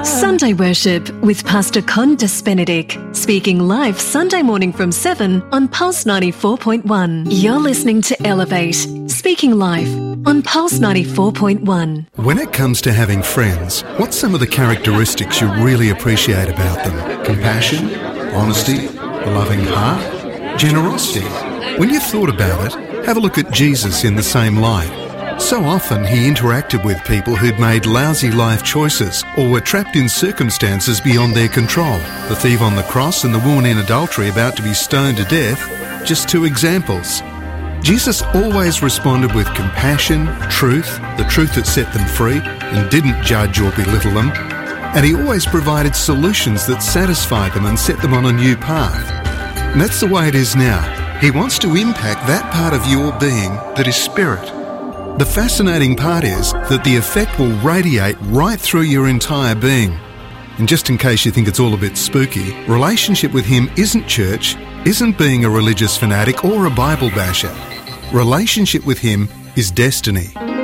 Sunday Worship with Pastor Condas Benedict, speaking live Sunday morning from 7 on Pulse 94.1. You're listening to Elevate, speaking live on Pulse 94.1. When it comes to having friends, what's some of the characteristics you really appreciate about them? Compassion, honesty, a loving heart, generosity. When you've thought about it, have a look at Jesus in the same light. So often he interacted with people who'd made lousy life choices or were trapped in circumstances beyond their control. The thief on the cross and the woman in adultery about to be stoned to death, just two examples. Jesus always responded with compassion, truth, the truth that set them free and didn't judge or belittle them. And he always provided solutions that satisfied them and set them on a new path. And that's the way it is now. He wants to impact that part of your being that is spirit. The fascinating part is that the effect will radiate right through your entire being. And just in case you think it's all a bit spooky, relationship with him isn't church, isn't being a religious fanatic or a Bible basher. Relationship with him is destiny.